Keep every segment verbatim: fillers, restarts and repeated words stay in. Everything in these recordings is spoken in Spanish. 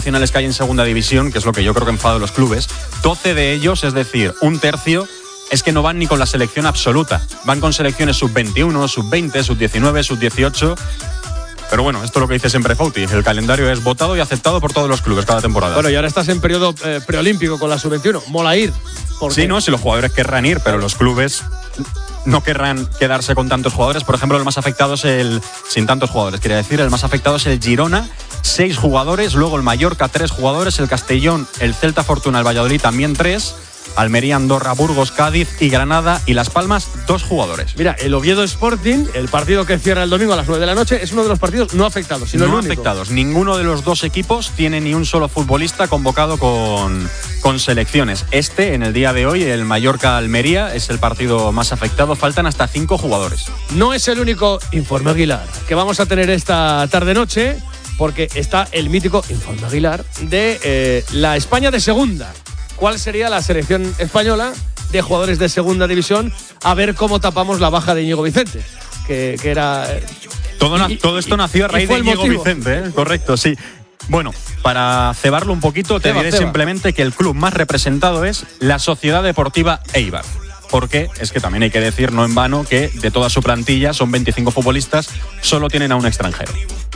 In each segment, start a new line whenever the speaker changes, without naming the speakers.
nacionales que hay en segunda división, que es lo que yo creo que enfada a los clubes, doce de ellos, es decir, un tercio, es que no van ni con la selección absoluta. Van con selecciones sub veintiuno, sub veinte, sub diecinueve, sub dieciocho. Pero bueno, esto es lo que dice siempre Fauti. El calendario es votado y aceptado por todos los clubes cada temporada.
Bueno, y ahora estás en periodo eh, preolímpico con la sub veintiuno. Mola ir.
Sí, no, si los jugadores querrán ir, pero los clubes no querrán quedarse con tantos jugadores. Por ejemplo, el más afectado es el… Sin tantos jugadores, quería decir. El más afectado es el Girona, seis jugadores. Luego el Mallorca, tres jugadores. El Castellón, el Celta Fortuna, el Valladolid también tres. Almería, Andorra, Burgos, Cádiz y Granada y Las Palmas, dos jugadores.
Mira, el Oviedo Sporting, el partido que cierra el domingo a las nueve de la noche, es uno de los partidos no afectados, sino
no
el único.
afectados. Ninguno de los dos equipos tiene ni un solo futbolista convocado con, con selecciones. Este, en el día de hoy, el Mallorca-Almería, es el partido más afectado. Faltan hasta cinco jugadores.
No es el único Informe Aguilar que vamos a tener esta tarde-noche, porque está el mítico Informe Aguilar de eh, la España de segunda. ¿Cuál sería la selección española de jugadores de segunda división? A ver cómo tapamos la baja de Íñigo Vicente, que, que era…
Todo,
y,
todo esto
y,
nació a raíz de Íñigo Vicente, ¿eh? Correcto, sí. Bueno, para cebarlo un poquito, te
ceba,
diré
ceba.
simplemente que el club más representado es la Sociedad Deportiva Eibar. Porque es que también hay que decir, no en vano, que de toda su plantilla, son veinticinco futbolistas, solo tienen a un extranjero.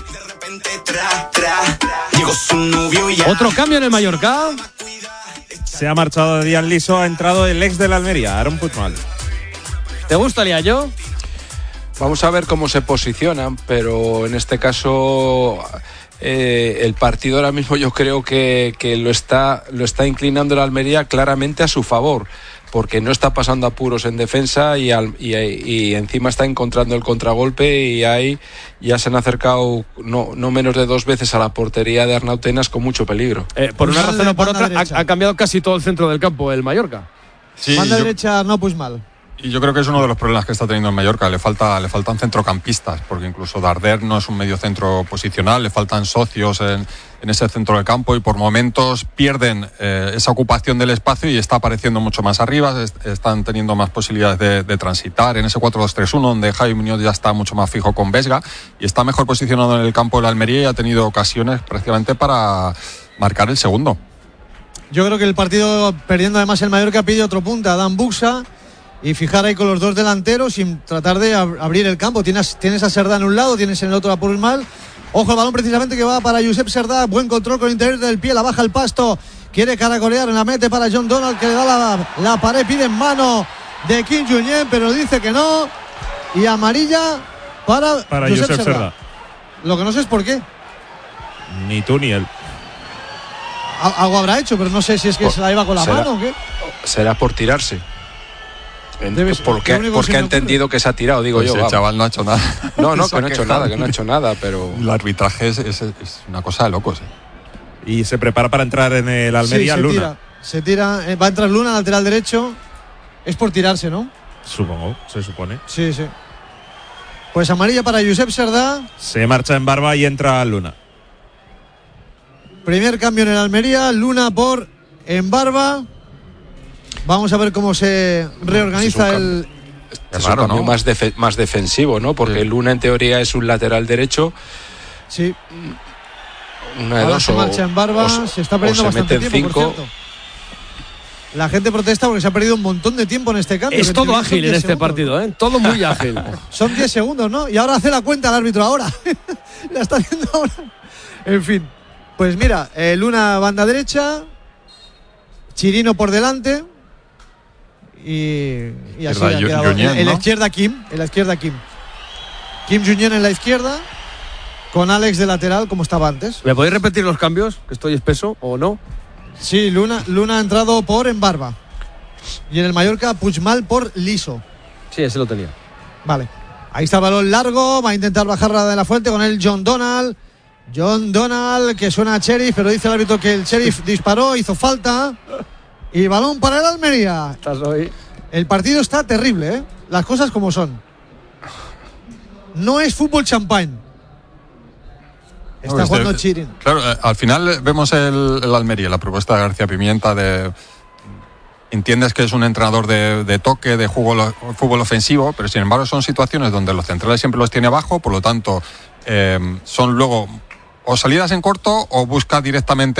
Otro cambio en el Mallorca.
Se ha marchado de Díaz Liso, ha entrado el ex de la Almería, Aaron Puigmal.
¿Te gusta, Liallo?
Vamos a ver cómo se posicionan, pero en este caso eh, el partido ahora mismo yo creo que, que lo está, lo está inclinando la Almería claramente a su favor, porque no está pasando apuros en defensa y, al, y, y encima está encontrando el contragolpe, y ahí ya se han acercado no, no menos de dos veces a la portería de Arnautenas con mucho peligro.
Eh, por una razón o por otra, ha, ha cambiado casi todo el centro del campo el Mallorca.
Sí, banda yo, derecha, no, pues mal.
Y yo creo que es uno de los problemas que está teniendo el Mallorca. Le falta, le faltan centrocampistas, porque incluso Darder no es un medio centro posicional, le faltan socios en, en ese centro del campo, y por momentos pierden eh, esa ocupación del espacio y está apareciendo mucho más arriba, est- están teniendo más posibilidades de, de transitar en ese cuatro dos tres uno, donde Javi Muñoz ya está mucho más fijo con Vesga y está mejor posicionado en el campo de la Almería y ha tenido ocasiones prácticamente para marcar el segundo.
Yo creo que el partido, perdiendo además el Mallorca, pide otro punta, Dan Buxa, y fijar ahí con los dos delanteros sin tratar de ab- abrir el campo. Tienes, tienes a Serdá en un lado, tienes en el otro a Puigmal. Ojo el balón precisamente que va para Josep Serdá, buen control con el interior del pie, la baja el pasto, quiere caracolear, la mete para John Donald, que le da la, la pared, pide en mano de Kim Junyent, pero dice que no, y amarilla para,
Para
Josep,
Josep
Serdá.
Serdá.
Lo que no sé es por qué.
Ni tú ni él.
A- algo habrá hecho, pero no sé si es que
Por-
se la iba con la
será-
mano o qué.
Será por tirarse. En-
Debe ser.
porque
Lo único que
porque
se
ha
me ocurre.
entendido que se ha tirado, digo
Pues
yo.
el
vamos.
chaval no ha hecho nada.
No, no,
Se
que no ha hecho
quejado.
nada, que no ha hecho nada, pero…
El arbitraje es, es, es una cosa de locos. ¿eh?
Y se prepara para entrar en el Almería
Sí, se
Luna.
tira, se tira, eh, va a entrar Luna, lateral derecho. Es por tirarse, ¿no?
Supongo, se supone.
Sí, sí. Pues amarilla para Josep Serdá.
Se marcha en Barba y entra Luna.
Primer cambio en el Almería, Luna por Embarba. Vamos a ver cómo se reorganiza
Es un
el…
Este es
raro,
un cambio
¿no?
más, defe- más defensivo, ¿no? Porque
Sí.
Luna en teoría es un lateral derecho.
Sí,
Una de
ahora
dos,
se
o-
marcha en Barba,
o-
se está
o
perdiendo
se
bastante
meten
tiempo, por
cinco.
cierto. La gente protesta porque se ha perdido un montón de tiempo en este cambio.
Es
que
todo
son
ágil en
diez
este
segundos.
partido, ¿eh? Todo muy ágil.
Son diez segundos, ¿no? Y ahora hace la cuenta el árbitro ahora. La está haciendo ahora. En fin. Pues mira, eh, Luna banda derecha, Chirino por delante y, y así
Izquierda,
ha
Yu-
quedado.
Junyent,
En la
¿no?
izquierda Kim, en la izquierda Kim. Kim Junyent en la izquierda, con Alex de lateral como estaba antes.
¿Me podéis repetir los cambios? Que estoy espeso, ¿o no?
Sí, Luna, Luna ha entrado por Embarba. Y en el Mallorca, Puigmal por Liso.
Sí, ese lo tenía.
Vale. Ahí está el balón largo. Va a intentar bajarla de la fuente con el John Donald. John Donald, que suena a Sheriff, pero dice el árbitro que el Sheriff disparó, hizo falta. Y balón para el Almería.
Estás hoy.
El partido está terrible, ¿eh? Las cosas como son. No es fútbol champán. Está
No,
jugando
este-
Chirin.
Claro, eh, al final vemos el, el Almería, la propuesta de García Pimienta de… Entiendes que es un entrenador de, de toque, de juego, fútbol ofensivo, pero sin embargo son situaciones donde los centrales siempre los tiene abajo, por lo tanto eh, son luego o salidas en corto o busca directamente